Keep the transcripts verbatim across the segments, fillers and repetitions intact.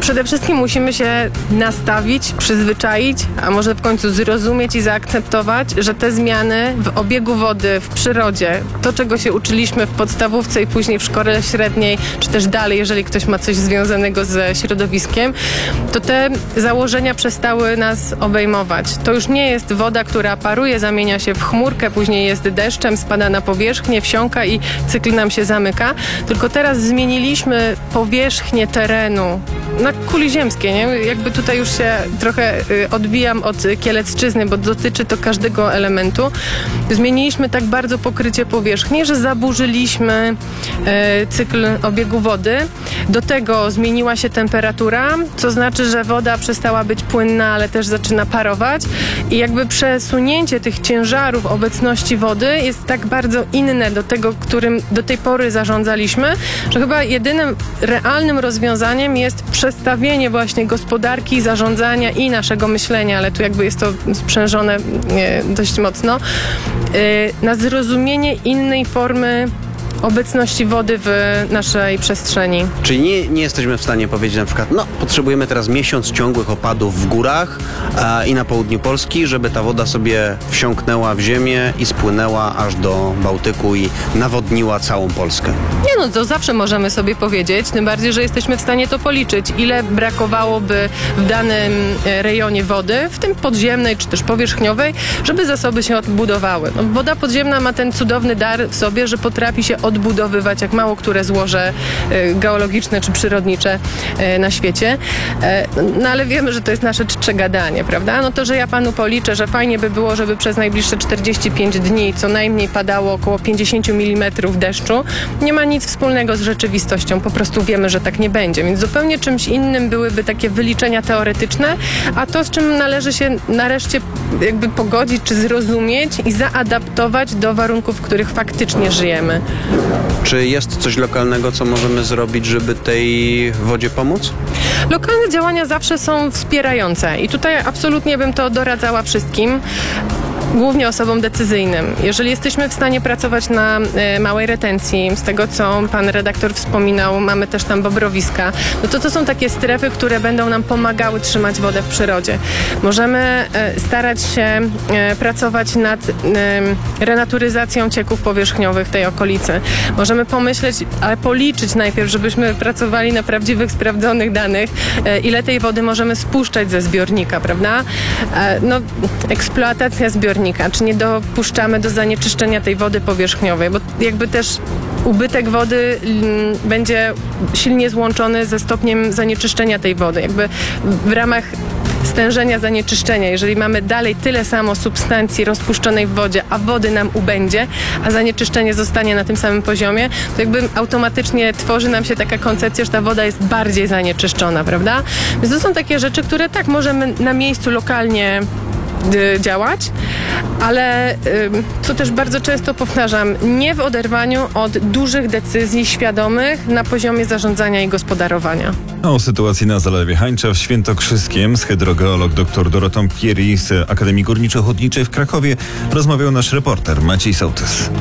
Przede wszystkim musimy się nastawić, przyzwyczaić, a może w końcu zrozumieć i zaakceptować, że te zmiany w obiegu wody, w przyrodzie, to czego się uczyliśmy w podstawówce i później w szkole średniej, czy też dalej, jeżeli ktoś ma coś związanego ze środowiskiem, to te założenia przestały nas obejmować. To już nie jest woda, która paruje, zamienia się w chmurkę, później jest deszczem, spada na powierzchnię, wsiąka i cykl nam się zamyka, tylko teraz zmieniliśmy powierzchnię terenu na kuli ziemskiej, nie? Jakby tutaj już się trochę y, odbijam od Kielecczyzny, bo dotyczy to każdego elementu. Zmieniliśmy tak bardzo pokrycie powierzchni, że zaburzyliśmy y, cykl obiegu wody. Do tego zmieniła się temperatura, co znaczy, że woda przestała być płynna, ale też zaczyna parować i jakby przesunięcie tych ciężarów obecności wody jest tak bardzo inne do tego, którym do tej pory zarządzaliśmy, że chyba jedynym realnym rozwiązaniem jest przestawienie właśnie gospodarki, zarządzania i naszego myślenia, ale tu jakby jest to sprzężone e, dość mocno, e, na zrozumienie innej formy obecności wody w naszej przestrzeni. Czyli nie, nie jesteśmy w stanie powiedzieć na przykład, no potrzebujemy teraz miesiąc ciągłych opadów w górach a, i na południu Polski, żeby ta woda sobie wsiąknęła w ziemię i spłynęła aż do Bałtyku i nawodniła całą Polskę. Nie no, to zawsze możemy sobie powiedzieć, tym bardziej, że jesteśmy w stanie to policzyć, ile brakowałoby w danym rejonie wody, w tym podziemnej czy też powierzchniowej, żeby zasoby się odbudowały. No, woda podziemna ma ten cudowny dar w sobie, że potrafi się odbudowywać jak mało które złoże geologiczne czy przyrodnicze na świecie. No ale wiemy, że to jest nasze czcze gadanie, prawda? No to, że ja panu policzę, że fajnie by było, żeby przez najbliższe czterdzieści pięć dni co najmniej padało około pięćdziesiąt milimetrów deszczu, nie ma nic wspólnego z rzeczywistością. Po prostu wiemy, że tak nie będzie. Więc zupełnie czymś innym byłyby takie wyliczenia teoretyczne, a to, z czym należy się nareszcie jakby pogodzić czy zrozumieć i zaadaptować do warunków, w których faktycznie żyjemy. Czy jest coś lokalnego, co możemy zrobić, żeby tej wodzie pomóc? Lokalne działania zawsze są wspierające i tutaj absolutnie bym to doradzała wszystkim. Głównie osobom decyzyjnym. Jeżeli jesteśmy w stanie pracować na e, małej retencji, z tego co pan redaktor wspominał, mamy też tam bobrowiska, no to to są takie strefy, które będą nam pomagały trzymać wodę w przyrodzie. Możemy e, starać się e, pracować nad e, renaturyzacją cieków powierzchniowych tej okolicy. Możemy pomyśleć, ale policzyć najpierw, żebyśmy pracowali na prawdziwych, sprawdzonych danych, e, ile tej wody możemy spuszczać ze zbiornika, prawda? E, no, eksploatacja zbiornika. Czy nie dopuszczamy do zanieczyszczenia tej wody powierzchniowej, bo jakby też ubytek wody m, będzie silnie złączony ze stopniem zanieczyszczenia tej wody. Jakby w ramach stężenia zanieczyszczenia, jeżeli mamy dalej tyle samo substancji rozpuszczonej w wodzie, a wody nam ubędzie, a zanieczyszczenie zostanie na tym samym poziomie, to jakby automatycznie tworzy nam się taka koncepcja, że ta woda jest bardziej zanieczyszczona, prawda? Więc to są takie rzeczy, które tak możemy na miejscu lokalnie działać, ale co też bardzo często powtarzam, nie w oderwaniu od dużych decyzji świadomych na poziomie zarządzania i gospodarowania. O sytuacji na Zalewie Hańcza w Świętokrzyskiem z hydrogeolog dr Dorotą Pieri z Akademii Górniczo-Hutniczej w Krakowie rozmawiał nasz reporter Maciej Sołtys.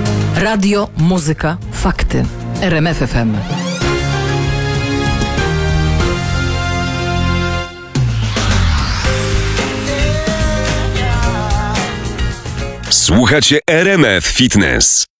Radio, muzyka, fakty. R M F F M. Słuchacie R M F Fitness.